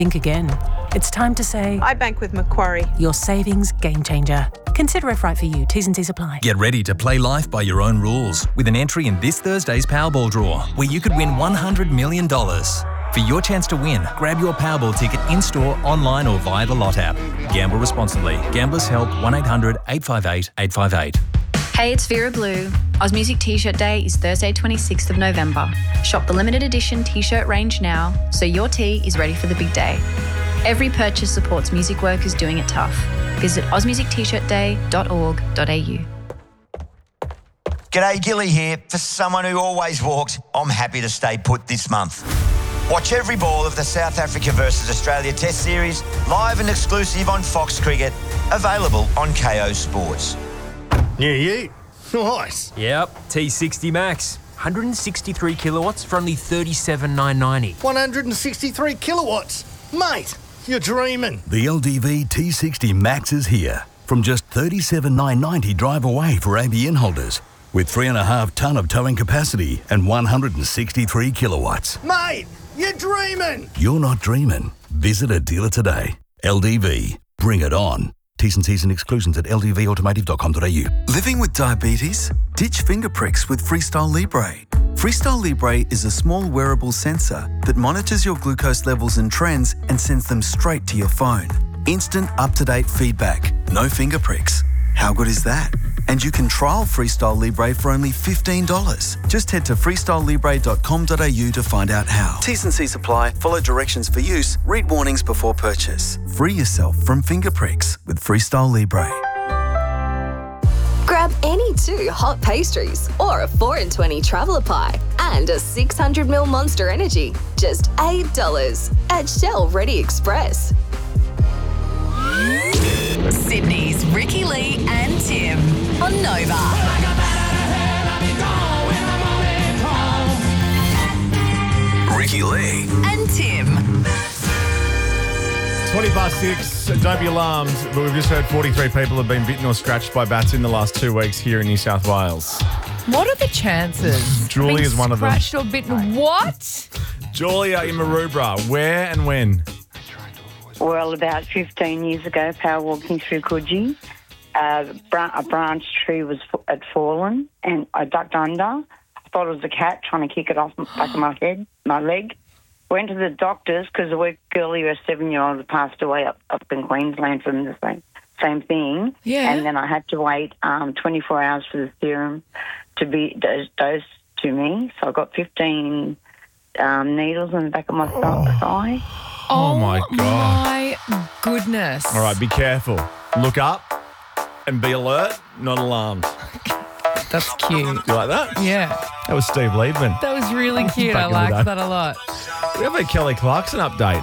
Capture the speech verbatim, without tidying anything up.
Think again. It's time to say, I bank with Macquarie. Your savings game changer. Consider if right for you. T's and C's apply. Get ready to play life by your own rules with an entry in this Thursday's Powerball draw, where you could win one hundred million dollars. For your chance to win, grab your Powerball ticket in-store, online or via the Lot app. Gamble responsibly. Gamblers Help one eight hundred eight five eight eight five eight. Hey, it's Vera Blue. Oz Music T-shirt Day is Thursday twenty-sixth of November. Shop the limited edition T-shirt range now so your tee is ready for the big day. Every purchase supports music workers doing it tough. Visit oz music t shirt day dot org dot a u. G'day, Gilly here. For someone who always walks, I'm happy to stay put this month. Watch every ball of the South Africa versus Australia Test Series live and exclusive on Fox Cricket, available on K O Sports. Yeah, yeah. Nice. Yep, T sixty Max. one hundred sixty-three kilowatts for only thirty-seven thousand nine hundred ninety. one hundred sixty-three kilowatts. Mate, you're dreaming. The L D V T sixty Max is here. From just thirty-seven thousand nine hundred ninety drive away for A B N holders. With three and a half tonne of towing capacity and one hundred sixty-three kilowatts. Mate, you're dreaming. You're not dreaming. Visit a dealer today. L D V. Bring it on. T's and C's and exclusions at l d v automotive dot com dot a u. Living with diabetes? Ditch finger pricks with Freestyle Libre. Freestyle Libre is a small wearable sensor that monitors your glucose levels and trends and sends them straight to your phone. Instant, up-to-date feedback. No finger pricks. How good is that? And you can trial Freestyle Libre for only fifteen dollars. Just head to freestyle libre dot com dot a u to find out how. T's and C's apply. Follow directions for use. Read warnings before purchase. Free yourself from finger pricks with Freestyle Libre. Grab any two hot pastries or a four in twenty traveller pie and a six hundred milliliter Monster Energy. Just eight dollars at Shell Ready Express. Sydney's Ricky Lee and Tim on Nova. Ricky Lee And Tim. twenty past six. Don't be alarmed, but we've just heard forty-three people have been bitten or scratched by bats in the last two weeks here in New South Wales. What are the chances? Julie Being is one of them. Scratched or bitten. What? Julia in Maroubra, where and when? Well, about fifteen years ago, power walking through Coogee, uh, a branch tree was had fallen and I ducked under. I thought it was a cat trying to kick it off the back of my head, my leg. Went to the doctors because a week earlier a seven-year-old had passed away up, up in Queensland from the same, same thing. Yeah. And then I had to wait um, twenty-four hours for the serum to be dosed, dosed to me. So I got fifteen um, needles in the back of my oh. thigh. Oh, my God. My goodness. All right, be careful. Look up and be alert, not alarmed. That's cute. You like that? Yeah. That was Steve Liebman. That was really cute. Back I in the liked day. that a lot. We have a Kelly Clarkson update.